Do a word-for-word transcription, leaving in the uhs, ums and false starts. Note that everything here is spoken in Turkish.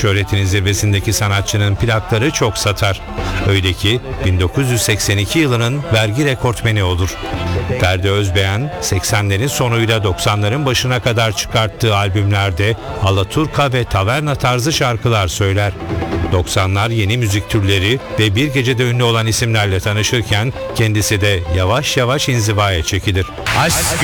Şöhretinin zirvesindeki sanatçının plakları çok satar. Öyle ki bin dokuz yüz seksen iki yılının vergi rekortmeni olur. Ferdi Özbeğen, seksenlerin sonuyla doksanların başına kadar çıkarttığı albümlerde alaturka ve taverna tarzı şarkılar söyler. doksanlar yeni müzik türleri ve bir gecede ünlü olan isimlerle tanışırken kendisi de yavaş yavaş inzivaya çekilir. Aşk